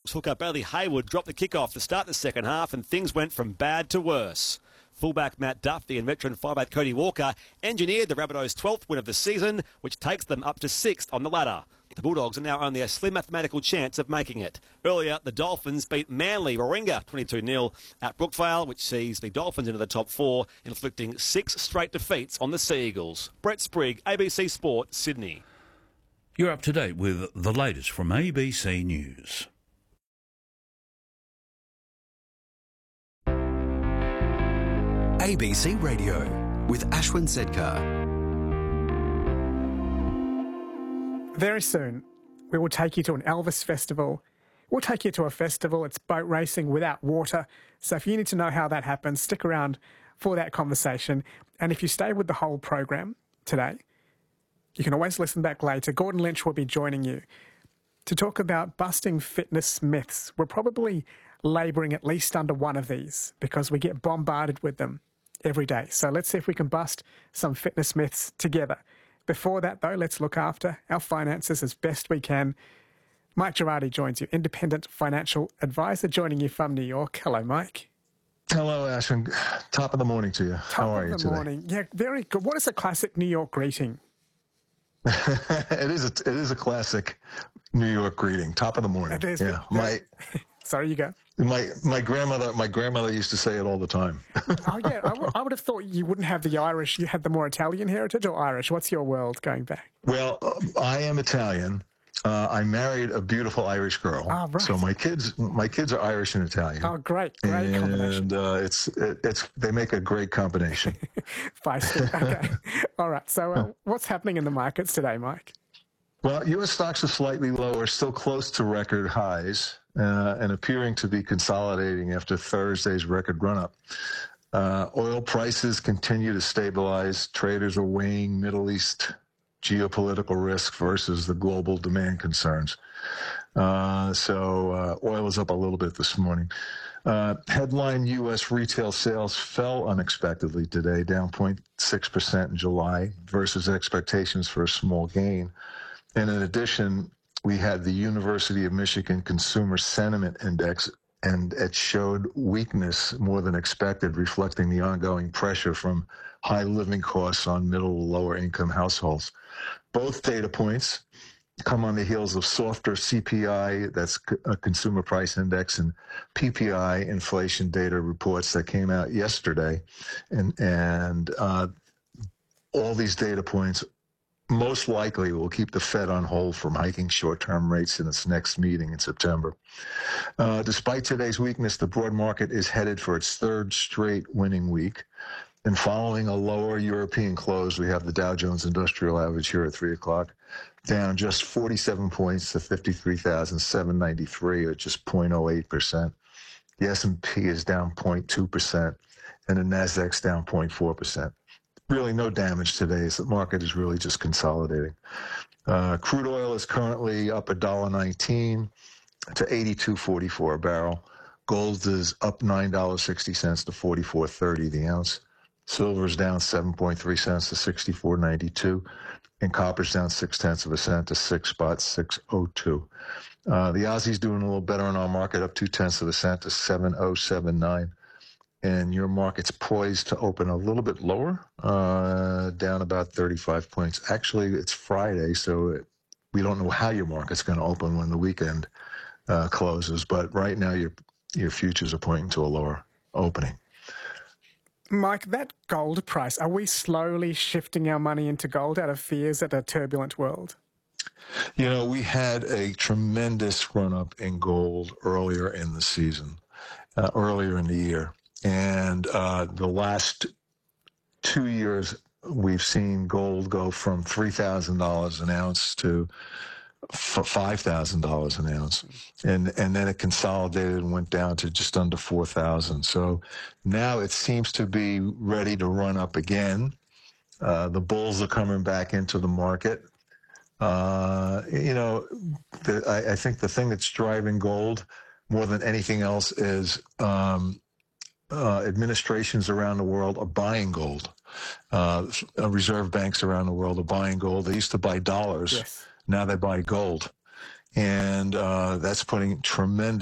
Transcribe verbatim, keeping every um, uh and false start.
Hawks hooker Bailey Hayward dropped the kickoff to start the second half, and things went from bad to worse. Fullback Matt Duffy and veteran five-eight Cody Walker engineered the Rabbitohs' twelfth win of the season, which takes them up to sixth on the ladder. The Bulldogs are now only a slim mathematical chance of making it. Earlier, the Dolphins beat Manly Warringah twenty-two nil at Brookvale, which sees the Dolphins into the top four, inflicting six straight defeats on the Sea Eagles. Brett Sprigg, A B C Sport, Sydney. You're up to date with the latest from A B C News. A B C Radio with Ashwin Sedkar. Very soon, we will take you to an Elvis festival. We'll take you to a festival. It's boat racing without water. So if you need to know how that happens, stick around for that conversation. And if you stay with the whole program today, you can always listen back later. Gordon Lynch will be joining you to talk about busting fitness myths. We're probably labouring at least under one of these because we get bombarded with them every day. So let's see if we can bust some fitness myths together. Before that, though, let's look after our finances as best we can. Mike Girardi joins you, independent financial advisor, joining you from New York. Hello, Mike. Hello, Ashwin. Top of the morning to you. Top How are of you the today? morning. Yeah, very good. What is a classic New York greeting? it is a it is a classic New York greeting. Top of the morning. It is. Yeah, my sorry, you go. My my grandmother my grandmother used to say it all the time. oh yeah, I, w- I would have thought you wouldn't have the Irish. You had the more Italian heritage or Irish. What's your world going back? Well, uh, I am Italian. Uh, I married a beautiful Irish girl. Oh, right. So my kids my kids are Irish and Italian. Oh, great, great and, combination. And uh, it's it, it's they make a great combination. Feisty. Okay. All right. So uh, what's happening in the markets today, Mike? Well, U S stocks are slightly lower, still close to record highs, uh, and appearing to be consolidating after Thursday's record run-up. Uh, oil prices continue to stabilize. Traders are weighing Middle East geopolitical risk versus the global demand concerns. Uh, so uh, oil is up a little bit this morning. Uh, headline U S retail sales fell unexpectedly today, down zero point six percent in July versus expectations for a small gain. And in addition, we had the University of Michigan Consumer Sentiment Index, and it showed weakness more than expected, reflecting the ongoing pressure from high living costs on middle to lower income households. Both data points come on the heels of softer C P I, that's a consumer price index, and P P I inflation data reports that came out yesterday. And, and uh, all these data points most likely will keep the Fed on hold from hiking short-term rates in its next meeting in September. Uh, despite today's weakness, the broad market is headed for its third straight winning week. And following a lower European close, we have the Dow Jones Industrial Average here at three o'clock, down just forty-seven points to fifty-three thousand seven hundred ninety-three, or just zero point zero eight percent. The S and P is down zero point two percent, and the NASDAQ's down zero point four percent. Really no damage today. So the market is really just consolidating. Uh, crude oil is currently up one dollar nineteen to eighty-two forty-four a barrel. Gold is up nine dollars and sixty cents to forty-four thirty the ounce. Silver is down seven point three cents to sixty-four ninety-two. And copper's down six tenths of a cent to six spot six oh two. Uh, the Aussie's doing a little better in our market, up two tenths of a cent to seven oh seven nine. And your market's poised to open a little bit lower, uh, down about thirty-five points. Actually, it's Friday, so it, we don't know how your market's going to open when the weekend uh, closes. But right now, your your futures are pointing to a lower opening. Mike, that gold price, are we slowly shifting our money into gold out of fears at a turbulent world? You know, we had a tremendous run-up in gold earlier in the season, uh, earlier in the year. And uh, the last two years, we've seen gold go from three thousand dollars an ounce to five thousand dollars an ounce. And and then it consolidated and went down to just under four thousand dollars. So now it seems to be ready to run up again. Uh, the bulls are coming back into the market. Uh, you know, the, I, I think the thing that's driving gold more than anything else is um, Uh, administrations around the world are buying gold. Uh, reserve banks around the world are buying gold. They used to buy dollars. Yes. Now they buy gold. And uh, that's putting tremendous